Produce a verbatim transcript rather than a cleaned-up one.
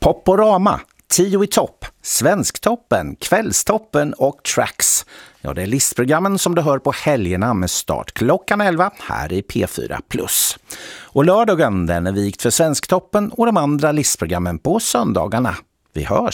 Poporama, Tio i topp, Svensktoppen, Kvällstoppen och Tracks. Ja, det är listprogrammen som du hör på helgerna med start klockan elva här i P fyra plus. Och lördagen den är vikt för Svensktoppen och de andra listprogrammen på söndagarna. Vi hörs!